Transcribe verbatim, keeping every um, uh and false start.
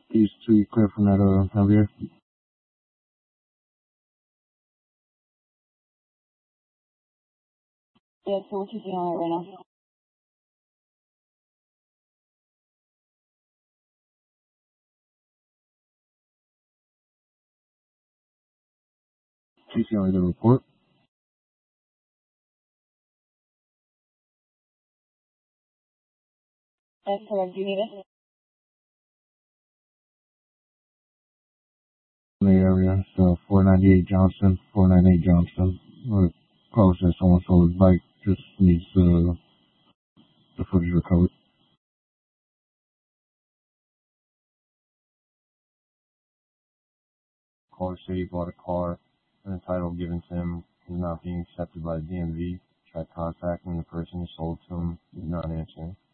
These two clear from that, uh, Javier. Yeah, so what you doing on it right now? C C on the report. That's correct. Do you need it? In the area, so four ninety-eight Johnson, four ninety-eight Johnson. We're close to someone, so his bike just needs uh, the footage recovered. Caller City bought a car, and the title given to him is not being accepted by the D M V. Tried contacting the person who sold to him, is not answering.